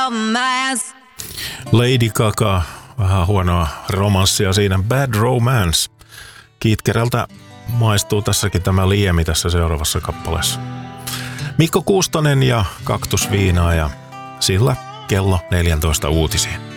romance. Lady Gaga, vähän huonoa romanssia siinä. Bad Romance. Kiitkerältä maistuu tässäkin tämä liemi tässä seuraavassa kappaleessa. Mikko Kuustonen ja Kaktusviinaa ja sillä kello 14 uutisiin.